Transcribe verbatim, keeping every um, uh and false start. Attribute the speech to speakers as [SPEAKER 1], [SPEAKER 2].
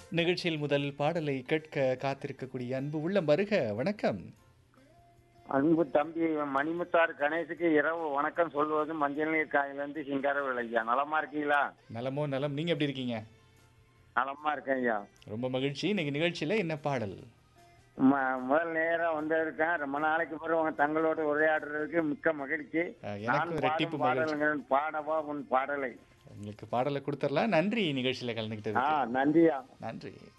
[SPEAKER 1] நிகழ்ச்சியில் முதல் பாடலை கேட்க காத்திருக்கக்கூடிய அன்பு உள்ளம் வருக. வணக்கம்.
[SPEAKER 2] அன்பு தம்பி மணிமுத்தார் கணேசுக்கு இரவு வணக்கம் சொல்வது மஞ்சள் நீர் காயிலிருந்து சிங்காரவேல் ஐயா. நலமா இருக்கீங்களா?
[SPEAKER 1] நலமோ நலம். நீங்க எப்படி இருக்கீங்க?
[SPEAKER 2] நலமா இருக்கேன் ஐயா.
[SPEAKER 1] ரொம்ப மகிழ்ச்சி. இன்னைக்கு நிகழ்ச்சியில என்ன பாடல்?
[SPEAKER 2] ம- முதல் நேரம் வந்திருக்கேன். ரொம்ப நாளைக்கு பிறகு உங்க தங்களோட உரையாடுறதுக்கு மிக்க மகிழ்ச்சி.
[SPEAKER 1] அஹ்,
[SPEAKER 2] நான்
[SPEAKER 1] எனக்கும் ரெட்டிப்பு
[SPEAKER 2] பாடும்
[SPEAKER 1] மகிழ்ச்சி.
[SPEAKER 2] பாடல்கள் பாடவா உன் பாடலை.
[SPEAKER 1] உங்களுக்கு பாடலை கொடுத்துடலாம். நன்றி நிகழ்ச்சியில
[SPEAKER 2] ஆ
[SPEAKER 1] கலந்துக்கிட்டதுக்கு.
[SPEAKER 2] நன்றியா.
[SPEAKER 1] நன்றி.